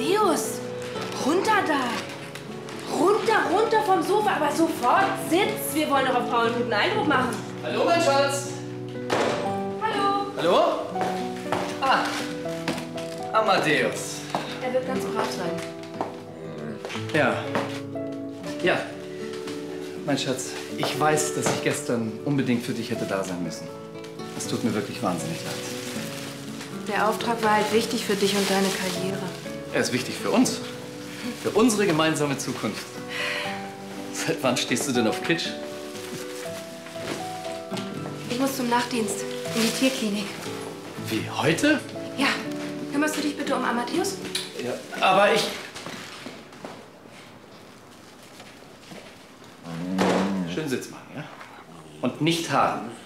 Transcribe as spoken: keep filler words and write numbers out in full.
Amadeus, runter da. Runter, runter vom Sofa, aber sofort Sitz. Wir wollen doch auf Paul einen guten Eindruck machen. Hallo, mein Schatz. Hallo. Hallo? Ah, Amadeus. Er wird ganz brav sein. Ja. Ja. Mein Schatz, ich weiß, dass ich gestern unbedingt für dich hätte da sein müssen. Es tut mir wirklich wahnsinnig leid. Der Auftrag war halt wichtig für dich und deine Karriere. Er ist wichtig für uns. Für unsere gemeinsame Zukunft. Seit wann stehst du denn auf Kitsch? Ich muss zum Nachtdienst in die Tierklinik. Wie, heute? Ja. Kümmerst du dich bitte um Amadeus? Ja, aber ich... Schön Sitz machen, ja? Und nicht haaren.